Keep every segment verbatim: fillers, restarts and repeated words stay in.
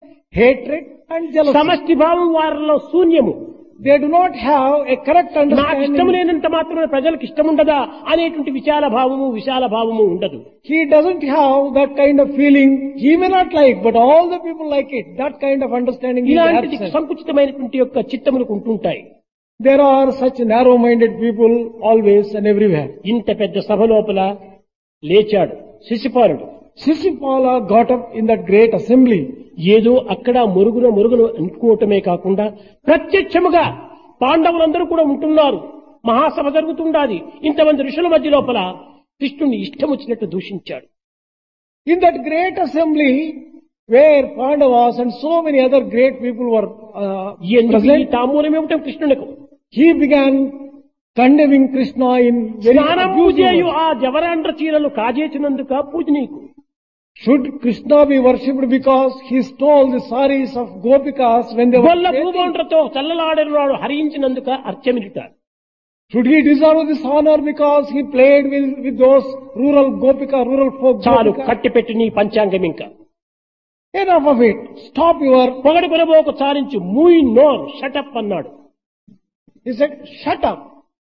hatred and jealousy. సమష్టి భావం వారిలో శూన్యము. They do not have a correct నాకు ఇష్టం understanding. లేనంత మాత్రమే ప్రజలకు ఇష్టం ఉండదా అనేటువంటి విశాల భావము విశాల భావము ఉండదు. He doesn't have that kind of feeling. He may not like, but all the people like it. That kind of understanding is ఇలాంటి absent. సంకుచితమైనటువంటి యొక్క చిత్తములకు ఉంటుంటాయి. There are such narrow-minded people always and everywhere. ఇంత పెద్ద సభ లోపల లేచాడు శిశుపాలుడు. Sisipala got up in that great assembly. ఏదో అక్కడ మురుగున మురుగును అనుకోవటమే కాకుండా ప్రత్యక్షముగా పాండవులందరూ కూడా ఉంటున్నారు. మహాసభ జరుగుతుండాది. ఇంతమంది ఋషుల మధ్య లోపల కృష్ణుని ఇష్టం వచ్చినట్టు దూషించాడు. In that great assembly where Pandavas and so many other great people were uh, ఎందుకు ఈ present, తామూలం ఇవ్వటం కృష్ణునికి? he began condemning Krishna in very స్నానము abusive చేయు words. ఆ జవరాండ్ర చీరలు కాజేసినందుక పూజనీకు. Should Krishna be worshipped because he stole the saris of Gopikas when they were Golla bathing? భూభోండ్రతో చల్లలాడినాడు హరించినందుక అర్చమిట. Should he deserve this honor because he played with, with those rural Gopika, rural folk? చాలు Gopika? కట్టిపెట్టి నీ పంచాంగం ఇంకా Enough of it. Stop your... పొగడి కొనబోకు చాలించు మూయి నోర్ shut up అన్నాడు. He said, shut up.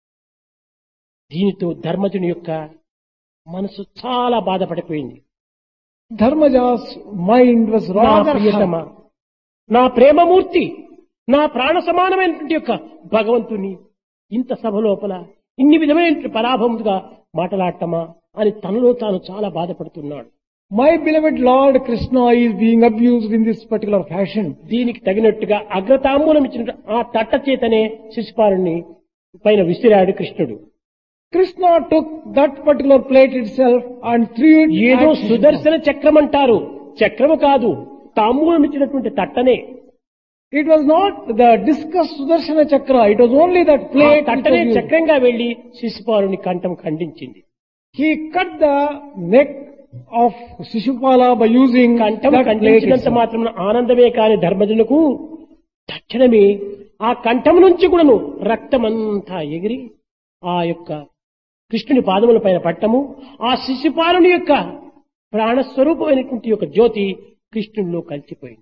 దీనితో ధర్మజుని యొక్క మనసు చాలా బాధపడిపోయింది. Dharmaja's mind was నా rather ప్రియతమ, hurt. నా ప్రేమమూర్తి, నా ప్రాణ సమానమైనటువంటి యొక్క భగవంతుని ఇంత సభ లోపల ఇన్ని విధమైన పరాభముగా మాట్లాడటమా అని తనలో తాను చాలా బాధపడుతున్నాడు. My beloved Lord Krishna is being abused in this particular fashion. దీనికి తగినట్టుగా అగ్రతాంబూలం ఇచ్చిన ఆ తట్ట చేతనే శిశుపాలుని పైన విసిరాడు కృష్ణుడు. Krishna took that particular plate itself and threw it ఏదో at Krishna. సుదర్శన చక్రం అంటారు, చక్రము కాదు, తాంబూలం ఇచ్చినటువంటి తట్టనే. It was not the discus Sudarshana Chakra, it was only that ఆ plate. which తట్టనే was used. చక్రంగా వెళ్లి శిశుపాలుని కంఠం ఖండించింది. He cut the neck of Shishupala by using కంఠం that plate ఖండించినంత itself. మాత్రం ఆనందమే కాని ధర్మజులకు తక్షణమే ఆ కంఠం నుంచి కూడాను రక్తమంతా ఎగిరి ఆ యొక్క కృష్ణుని పాదముల పైన పట్టము, ఆ శిశుపాలుని యొక్క ప్రాణస్వరూపమైనటువంటి యొక్క జ్యోతి కృష్ణునిలో కలిసిపోయింది.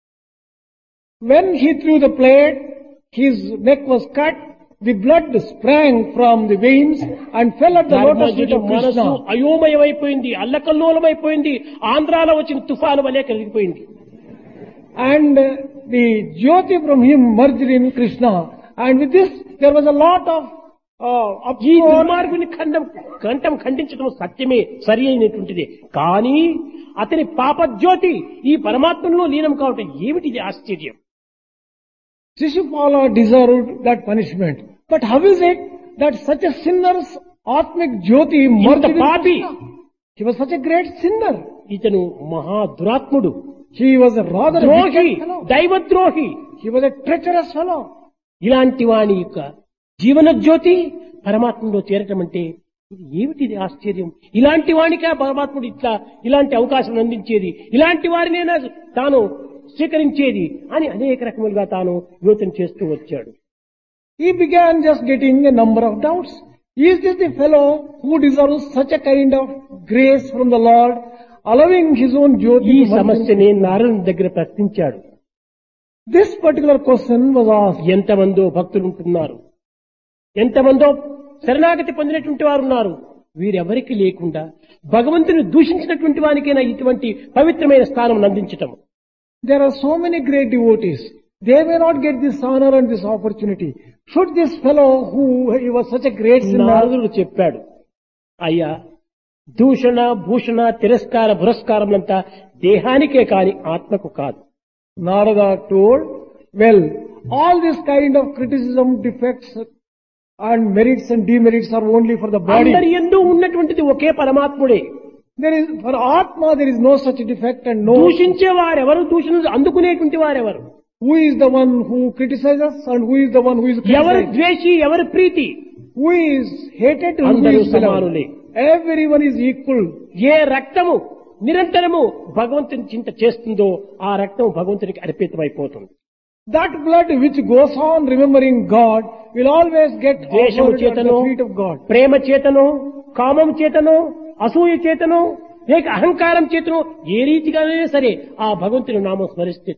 When he threw the plate, his neck was cut, the blood sprang from the veins and fell at the lotus feet ధర్మజుని of మనసు Krishna. అయోమయమైపోయింది, అల్లకల్లోలమైపోయింది, ఆంధ్రాలో వచ్చిన తుఫాను వలె కలిగిపోయింది. And uh, the Jyoti from him merged in Krishna. And with this, there was a lot of uh, ఈ uproar. దుర్మార్గుని ఖండం కంఠం ఖండించడం సత్యమే, సరి అయినటువంటిది. కానీ అతని పాపజ్యోతి ఈ పరమాత్మలో లీనం కావటం ఏమిటిది ఆశ్చర్యం. Shishupala deserved that punishment. But how is it that such a sinner's Atmic Jyoti merged ఇంత in పాపి, Krishna? He was such a great sinner. ఇతను మహా దురాత్ముడు, He was a rather a ద్రోహి, wicked fellow. దైవద్రోహి. He was a treacherous fellow. ఇలాంటి వాని యొక్క జీవన జ్యోతి పరమాత్మలో చేరటం అంటే ఇది ఏమిటిది ఆశ్చర్యం. ఇలాంటి వానికే పరమాత్ముడు ఇట్లా ఇలాంటి అవకాశం అందించేది, ఇలాంటి వారినైనా తాను స్వీకరించేది అని అనేక రకములుగా తాను యోచన చేస్తూ వచ్చాడు. He began just getting a number of doubts. Is this the fellow who deserves such a kind of grace from the Lord, allowing his own Jyoti ఈ to merge in- సమస్యని నారాయణ దగ్గర ప్రశ్నించాడు. This particular question was asked. ఎంతమందో భక్తులు ఉంటున్నారు, ఎంతమందో శరణాగతి పొందినటువంటి వారు ఉన్నారు. వీరెవరికి లేకుండా భగవంతుని దూషించినటువంటి వానికైనా ఇటువంటి పవిత్రమైన స్థానం అందించటం. There are so many great devotees. They may not get this honor and this opportunity. Should this fellow who he was such a great sinner, నారదుడు చెప్పాడు, అయ్యా దూషణ భూషణ తిరస్కార పురస్కారములంతా దేహానికే కాని ఆత్మకు కాదు. Narada told, well, all this kind of criticism, defects and merits and demerits are only for the body. అందరి యందు ఉన్నటువంటిది ఒకే పరమాత్ముడే. There is, for Atma there is no such defect and no, దూషించే వారెవరు, దూషణ అందుకునేటువంటి వారెవరు, who is the one who criticizes and who is the one who is ఎవరు criticized. ద్వేషి, ఎవరు ప్రీతి, Who is hated and who అందరూ is beloved. సమానులే. Everyone is equal. ఏ రక్తము నిరంతరము భగవంతుని చింత చేస్తుందో ఆ రక్తం భగవంతునికి అర్పితమైపోతుంది. That blood which goes on remembering God will always get ద్వేషము offered at చేతనో, the feet of God. ప్రేమ చేతనో, కామం చేతనో, అసూయ చేతనో, లేక అహంకారం చేతనో ఏ రీతిగానే సరే ఆ భగవంతుని నామం స్మరిస్తే